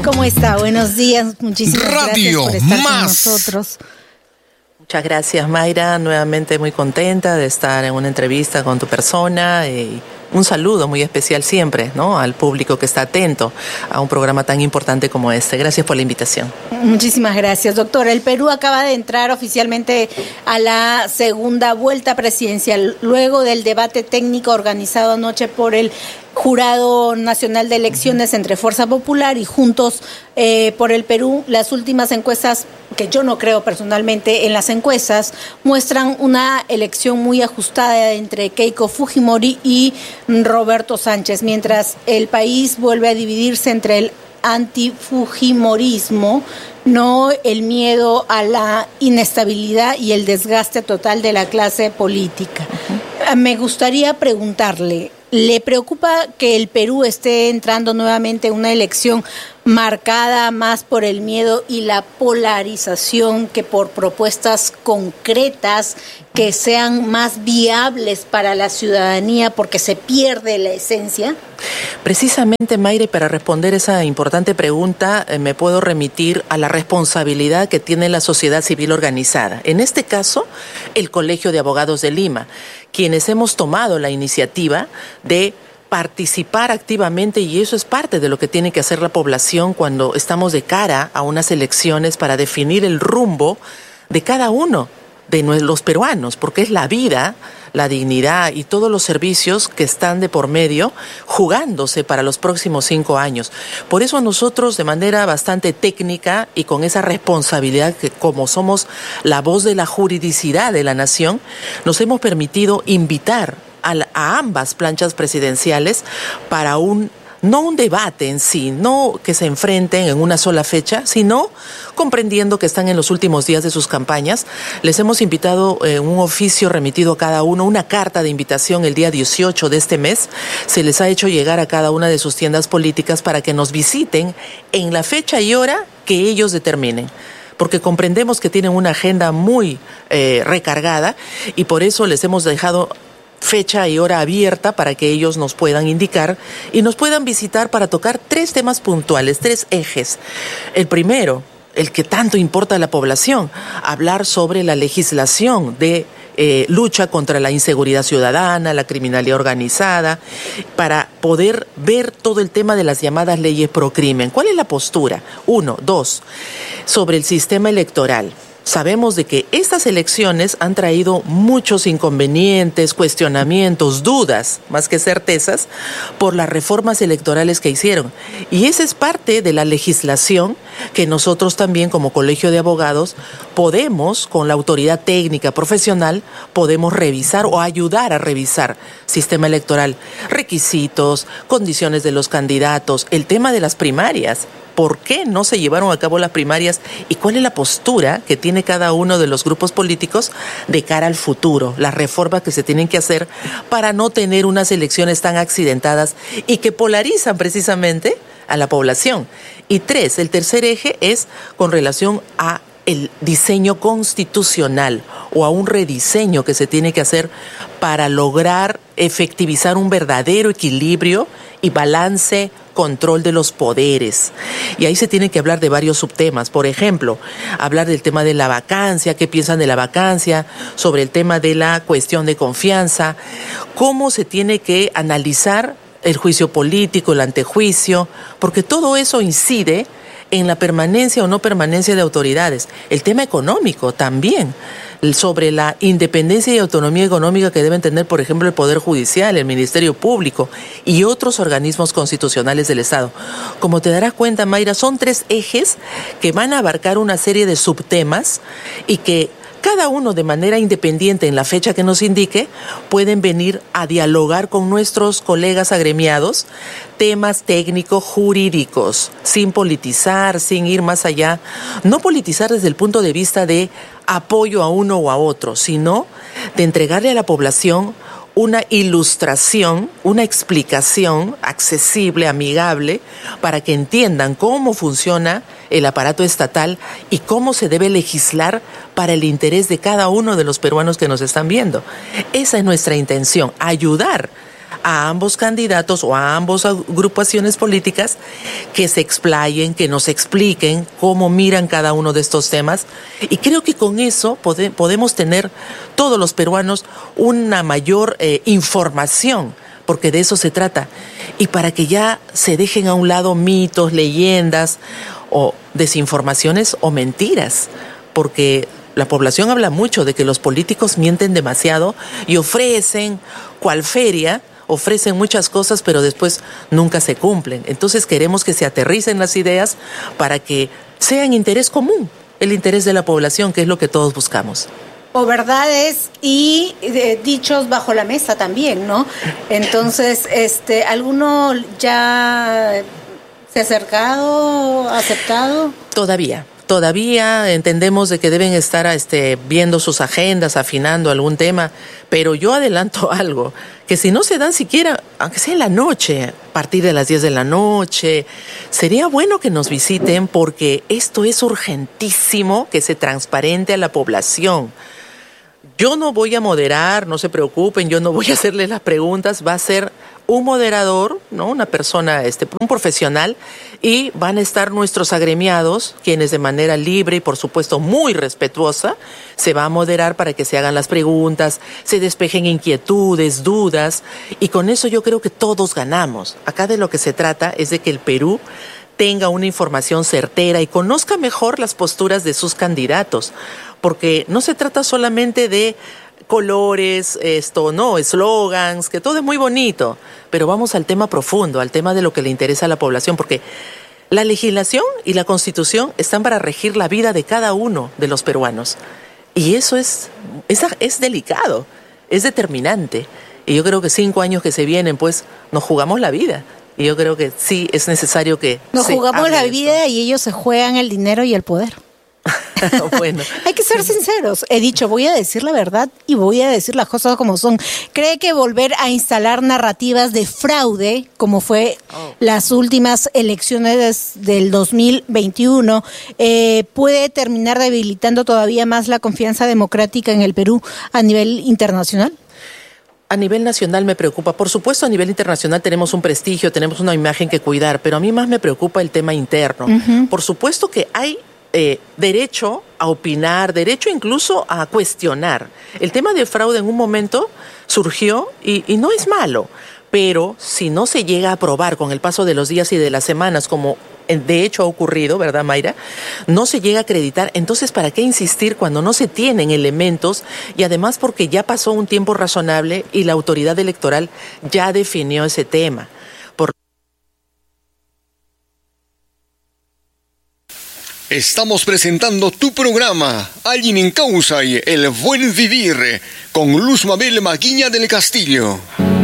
¿Cómo está? Buenos días. Muchísimas gracias por estar con nosotros. Muchas gracias, Mayra. Nuevamente muy contenta de estar en una entrevista con tu persona. Un saludo muy especial siempre, ¿no?, al público que está atento a un programa tan importante como este. Gracias por la invitación. Muchísimas gracias, doctora. El Perú acaba de entrar oficialmente a la segunda vuelta presidencial, luego del debate técnico organizado anoche por el Jurado Nacional de Elecciones entre Fuerza Popular y Juntos por el Perú. Las últimas encuestas, que yo no creo personalmente en las encuestas, muestran una elección muy ajustada entre Keiko Fujimori y Roberto Sánchez, mientras el país vuelve a dividirse entre el antifujimorismo, no el miedo a la inestabilidad y el desgaste total de la clase política. Me gustaría preguntarle, ¿le preocupa que el Perú esté entrando nuevamente en una elección marcada más por el miedo y la polarización que por propuestas concretas que sean más viables para la ciudadanía, porque se pierde la esencia? Precisamente, Mayre, para responder esa importante pregunta, me puedo remitir a la responsabilidad que tiene la sociedad civil organizada. En este caso, el Colegio de Abogados de Lima, quienes hemos tomado la iniciativa de participar activamente, y eso es parte de lo que tiene que hacer la población cuando estamos de cara a unas elecciones para definir el rumbo de cada uno de los peruanos, porque es la vida, la dignidad y todos los servicios que están de por medio jugándose para los próximos 5 años. Por eso nosotros, de manera bastante técnica y con esa responsabilidad que como somos la voz de la juridicidad de la nación, nos hemos permitido invitar a ambas planchas presidenciales para no un debate en sí, no que se enfrenten en una sola fecha, sino comprendiendo que están en los últimos días de sus campañas. Les hemos invitado un oficio remitido a cada uno, una carta de invitación el día 18 de este mes. Se les ha hecho llegar a cada una de sus tiendas políticas para que nos visiten en la fecha y hora que ellos determinen, porque comprendemos que tienen una agenda muy recargada y por eso les hemos dejado fecha y hora abierta para que ellos nos puedan indicar y nos puedan visitar para tocar 3 temas puntuales, 3 ejes. El primero, el que tanto importa a la población, hablar sobre la legislación de lucha contra la inseguridad ciudadana, la criminalidad organizada, para poder ver todo el tema de las llamadas leyes pro crimen. ¿Cuál es la postura? 1, 2, sobre el sistema electoral. Sabemos de que estas elecciones han traído muchos inconvenientes, cuestionamientos, dudas, más que certezas, por las reformas electorales que hicieron. Y esa es parte de la legislación que nosotros también, como Colegio de Abogados, podemos, con la autoridad técnica profesional, podemos revisar o ayudar a revisar sistema electoral, requisitos, condiciones de los candidatos, el tema de las primarias. ¿Por qué no se llevaron a cabo las primarias? ¿Y cuál es la postura que tiene cada uno de los grupos políticos de cara al futuro? Las reformas que se tienen que hacer para no tener unas elecciones tan accidentadas y que polarizan precisamente a la población. Y 3, el tercer eje es con relación a el diseño constitucional o a un rediseño que se tiene que hacer para lograr efectivizar un verdadero equilibrio y balance, control de los poderes. Y ahí se tiene que hablar de varios subtemas. Por ejemplo, hablar del tema de la vacancia, qué piensan de la vacancia, sobre el tema de la cuestión de confianza, cómo se tiene que analizar el juicio político, el antejuicio, porque todo eso incide en la permanencia o no permanencia de autoridades. El tema económico también, sobre la independencia y autonomía económica que deben tener, por ejemplo, el Poder Judicial, el Ministerio Público y otros organismos constitucionales del Estado. Como te darás cuenta, Mayra, son 3 ejes que van a abarcar una serie de subtemas y que cada uno de manera independiente en la fecha que nos indique pueden venir a dialogar con nuestros colegas agremiados temas técnicos jurídicos, sin politizar, sin ir más allá. No politizar desde el punto de vista de apoyo a uno o a otro, sino de entregarle a la población una ilustración, una explicación accesible, amigable, para que entiendan cómo funciona el aparato estatal y cómo se debe legislar para el interés de cada uno de los peruanos que nos están viendo. Esa es nuestra intención, ayudar a ambos candidatos o a ambas agrupaciones políticas que se explayen, que nos expliquen cómo miran cada uno de estos temas. Y creo que con eso podemos tener todos los peruanos una mayor información, porque de eso se trata. Y para que ya se dejen a un lado mitos, leyendas o desinformaciones o mentiras, porque la población habla mucho de que los políticos mienten demasiado y ofrecen, cual feria, ofrecen muchas cosas, pero después nunca se cumplen. Entonces queremos que se aterricen las ideas para que sean interés común, el interés de la población, que es lo que todos buscamos. O verdades y dichos bajo la mesa también, ¿no? Entonces, ¿alguno ya se ha acercado, aceptado? Todavía entendemos de que deben estar viendo sus agendas, afinando algún tema, pero yo adelanto algo, que si no se dan siquiera, aunque sea en la noche, a partir de las 10 de la noche, sería bueno que nos visiten porque esto es urgentísimo que se transparente a la población. Yo no voy a moderar, no se preocupen, yo no voy a hacerles las preguntas, va a ser un moderador, ¿no? Una persona, un profesional, y van a estar nuestros agremiados, quienes de manera libre y por supuesto muy respetuosa, se va a moderar para que se hagan las preguntas, se despejen inquietudes, dudas, y con eso yo creo que todos ganamos. Acá de lo que se trata es de que el Perú tenga una información certera y conozca mejor las posturas de sus candidatos, porque no se trata solamente de colores, eslogans, que todo es muy bonito, pero vamos al tema profundo, al tema de lo que le interesa a la población, porque la legislación y la Constitución están para regir la vida de cada uno de los peruanos, y eso es delicado, es determinante, y yo creo que 5 años que se vienen, pues nos jugamos la vida. Y yo creo que sí es necesario que nos jugamos la vida y ellos se juegan el dinero y el poder. Bueno. Hay que ser sinceros. He dicho, voy a decir la verdad y voy a decir las cosas como son. ¿Cree que volver a instalar narrativas de fraude, como fue las últimas elecciones del 2021, puede terminar debilitando todavía más la confianza democrática en el Perú a nivel internacional? A nivel nacional me preocupa. Por supuesto, a nivel internacional tenemos un prestigio, tenemos una imagen que cuidar, pero a mí más me preocupa el tema interno. Uh-huh. Por supuesto que hay derecho a opinar, derecho incluso a cuestionar. El tema del fraude en un momento surgió y no es malo, pero si no se llega a probar con el paso de los días y de las semanas, como de hecho ha ocurrido, ¿verdad, Mayra? No se llega a acreditar, entonces ¿para qué insistir cuando no se tienen elementos? Y además porque ya pasó un tiempo razonable y la autoridad electoral ya definió ese tema. Estamos presentando tu programa, Alguien en Causa y El Buen Vivir, con Luz Mabel Maguiña del Castillo.